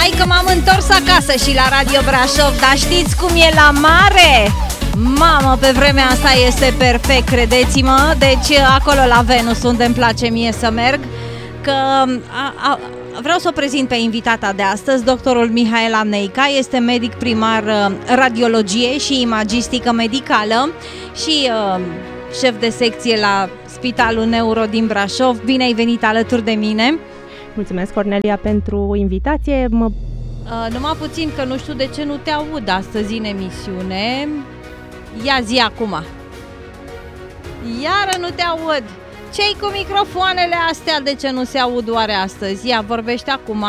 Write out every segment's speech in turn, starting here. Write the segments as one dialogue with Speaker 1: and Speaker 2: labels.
Speaker 1: Hai că m-am întors acasă și la Radio Brașov. Dar știți cum e la mare? Mamă, pe vremea asta este perfect, credeți-mă. Deci acolo la Venus, unde îmi place mie să merg. Că vreau să o prezint pe invitata de astăzi, doctorul Mihaela Neica. Este medic primar radiologie și imagistică medicală și șef de secție la Spitalul Neuro din Brașov. Bine ai venit alături de mine.
Speaker 2: Mulțumesc, Cornelia, pentru invitație.
Speaker 1: Numai puțin că nu știu de ce nu te aud astăzi în emisiune. Ia zi acum. Iară nu te aud. Ce-i cu microfoanele astea? De ce nu se aud oare astăzi? Ia, vorbește acum.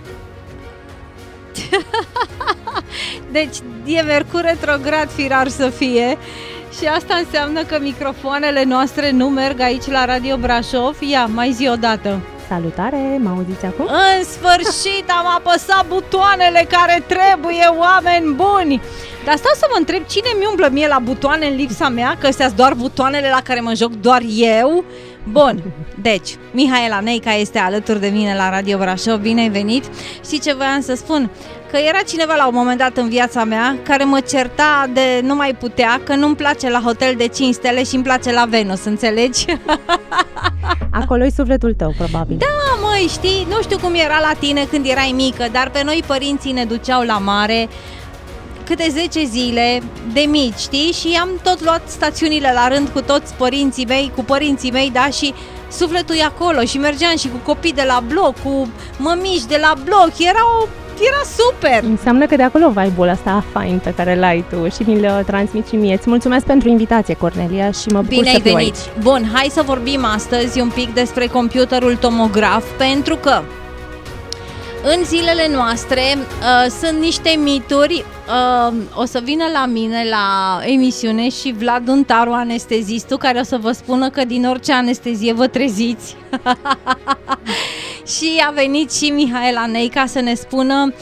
Speaker 1: Deci e Mercur retrograd, firar să fie. Și asta înseamnă că microfoanele noastre nu merg aici la Radio Brașov. Ia, mai zi odată.
Speaker 2: Salutare, mă auziți acum?
Speaker 1: În sfârșit am apăsat butoanele care trebuie, oameni buni! Dar stau să mă întreb cine mi umblă mie la butoane în lipsa mea, că astea-s doar butoanele la care mă joc doar eu. Bun, deci, Mihaela Neica este alături de mine la Radio Brașov, bine ai venit. Știi ce voiam să spun? Că era cineva la un moment dat în viața mea care mă certa de nu mai putea, că nu-mi place la hotel de 5 stele și îmi place la Venus, înțelegi?
Speaker 2: Acolo-i sufletul tău, probabil.
Speaker 1: Da, măi, știi, nu știu cum era la tine când erai mică, dar pe noi părinții ne duceau la mare câte 10 zile de mici, știi? Și am tot luat stațiunile la rând cu toți părinții mei, cu părinții mei, da? Și sufletul e acolo și mergeam și cu copii de la bloc, cu mămici de la bloc, era super!
Speaker 2: Înseamnă că de acolo vibe-ul ăsta fain pe care l-ai tu și mi-l transmit și mie. Îți mulțumesc pentru invitație, Cornelia, și mă bucur să fiu aici.
Speaker 1: Bun, hai să vorbim astăzi un pic despre computerul tomograf, pentru că în zilele noastre sunt niște mituri. O să vină la mine la emisiune și Vlad Untaru, anestezistul, care o să vă spună că din orice anestezie vă treziți. Și a venit și Mihaela Neica să ne spună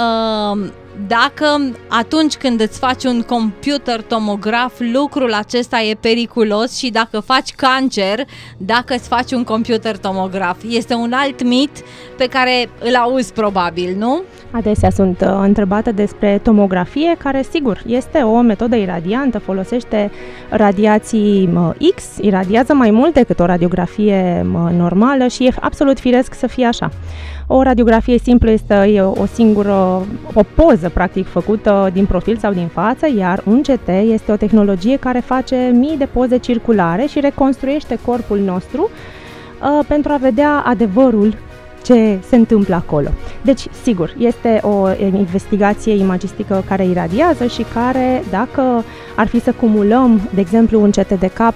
Speaker 1: dacă atunci când îți faci un computer tomograf, lucrul acesta e periculos și dacă faci cancer, dacă îți faci un computer tomograf. Este un alt mit pe care îl auzi probabil, nu?
Speaker 2: Adesea sunt întrebată despre tomografie, care sigur este o metodă iradiantă, folosește radiații X, iradiază mai mult decât o radiografie normală și e absolut firesc să fie așa. O radiografie simplă este o poză practic făcută din profil sau din față, iar un CT este o tehnologie care face mii de poze circulare și reconstruiește corpul nostru pentru a vedea adevărul ce se întâmplă acolo. Deci, sigur, este o investigație imagistică care iradiază și care, dacă ar fi să cumulăm, de exemplu, un CT de cap,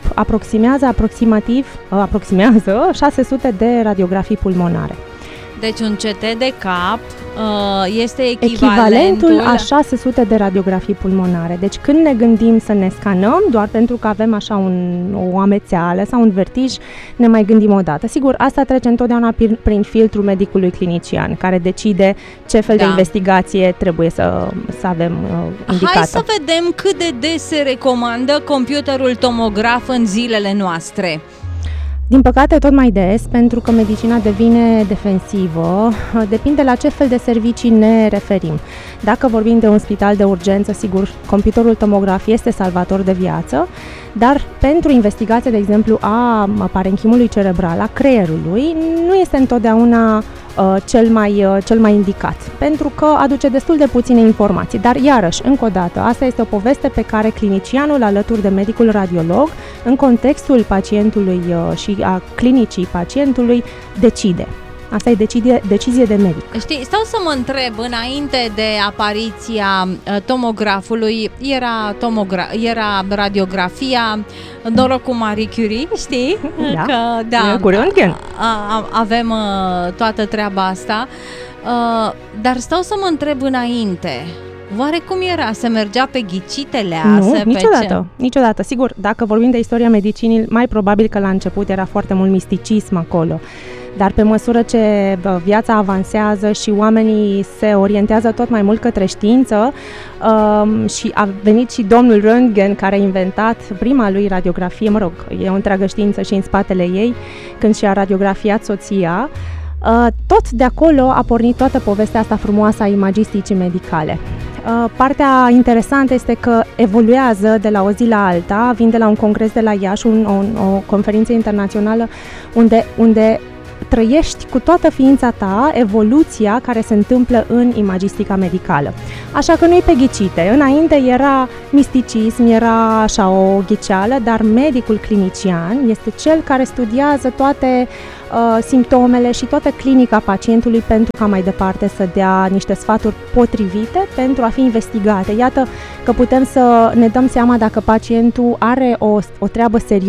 Speaker 2: aproximează 600 de radiografii pulmonare.
Speaker 1: Deci un CT de cap este
Speaker 2: echivalentul a 600 de radiografii pulmonare. Deci când ne gândim să ne scanăm, doar pentru că avem așa o amețeală sau un vertij, ne mai gândim o dată. Sigur, asta trece întotdeauna prin filtrul medicului clinician, care decide ce fel de investigație trebuie să avem indicată.
Speaker 1: Hai să vedem cât de des se recomandă computerul tomograf în zilele noastre.
Speaker 2: Din păcate, tot mai des, pentru că medicina devine defensivă, depinde la ce fel de servicii ne referim. Dacă vorbim de un spital de urgență, sigur, computerul tomograf este salvator de viață, dar pentru investigație, de exemplu, a parenchimului cerebral, a creierului, nu este întotdeauna cel mai indicat, pentru că aduce destul de puține informații. Dar, iarăși, încă o dată, asta este o poveste pe care clinicianul, alături de medicul radiolog, în contextul pacientului și a clinicii pacientului, decide. Asta e decizie de medic.
Speaker 1: Știi, stau să mă întreb, înainte de apariția tomografului, era radiografia, noroc cu Marie Curie, știi?
Speaker 2: Da,
Speaker 1: că, da,
Speaker 2: cu röntgen.
Speaker 1: Avem toată treaba asta, dar stau să mă întreb înainte. Oare cum era? Se mergea pe ghicitelea?
Speaker 2: Nu, niciodată. Sigur, dacă vorbim de istoria medicinii, mai probabil că la început era foarte mult misticism acolo. Dar pe măsură ce viața avansează și oamenii se orientează tot mai mult către știință și a venit și domnul Röntgen, care a inventat prima lui radiografie, e o întreagă știință și în spatele ei, când și-a radiografiat soția, Tot de acolo a pornit toată povestea asta frumoasă a imagisticii medicale. Partea interesantă este că evoluează de la o zi la alta, vin de la un congres de la Iași, o conferință internațională unde trăiești cu toată ființa ta evoluția care se întâmplă în imagistica medicală. Așa că nu-i pe ghicite. Înainte era misticism, era așa o ghiceală, dar medicul clinician este cel care studiază toate simptomele și toată clinica pacientului pentru ca mai departe să dea niște sfaturi potrivite pentru a fi investigate. Iată că putem să ne dăm seama dacă pacientul are o treabă serioasă